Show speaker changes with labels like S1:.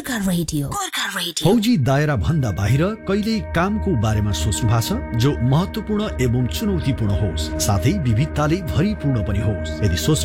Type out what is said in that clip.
S1: Gorkha radio.
S2: फौजी दायरा भन्दा बाहिर कहिले कामको बारेमा सोच्नु भएको छ जो महत्त्वपूर्ण एवं चुनौतीपूर्ण होस्, साथै विविधताले भरिपूर्ण पनि होस्। यदि